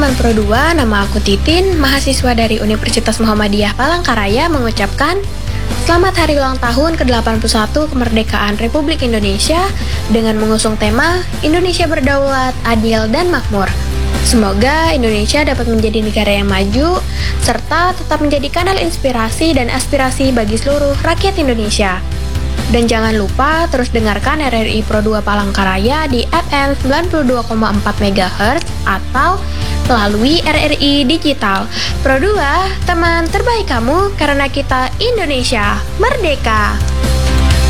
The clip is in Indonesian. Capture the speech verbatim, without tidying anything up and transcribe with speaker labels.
Speaker 1: teman-teman Pro dua, nama aku Titin, mahasiswa dari Universitas Muhammadiyah Palangkaraya mengucapkan selamat hari ulang tahun ke delapan puluh satu kemerdekaan Republik Indonesia dengan mengusung tema Indonesia Berdaulat, Adil, dan Makmur. Semoga Indonesia dapat menjadi negara yang maju, serta tetap menjadi kanal inspirasi dan aspirasi bagi seluruh rakyat Indonesia. Dan jangan lupa terus dengarkan R R I Pro dua Palangkaraya di F M sembilan puluh dua koma empat megahertz atau melalui R R I Digital. Pro dua, teman terbaik kamu karena kita Indonesia Merdeka!